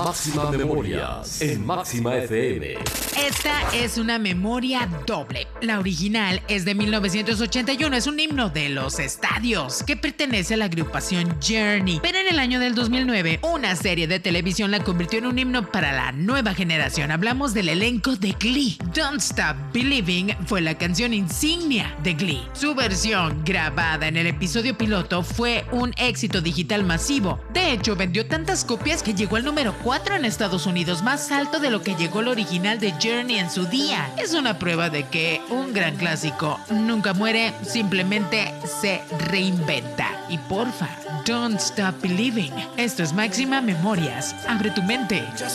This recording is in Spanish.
Máxima Memorias en Máxima FM. Esta es una memoria doble. La original es de 1981, es un himno de los estadios que pertenece a la agrupación Journey. Pero en el año del 2009, una serie de televisión la convirtió en un himno para la nueva generación. Hablamos del elenco de Glee. Don't Stop Believing fue la canción insignia de Glee. Su versión, grabada en el episodio piloto, fue un éxito digital masivo. De hecho, vendió tantas copias que llegó al número 4 en Estados Unidos, más alto de lo que llegó el original de Journey en su día. Es una prueba de que un gran clásico nunca muere, simplemente se reinventa. Y porfa, don't stop believing. Esto es Máxima Memorias. Abre tu mente.